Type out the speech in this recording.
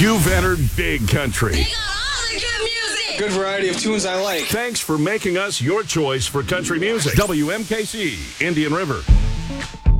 You've entered Big Country. They got all the good music. Good variety of tunes I like. Thanks for making us your choice for country music. WMKC, Indian River.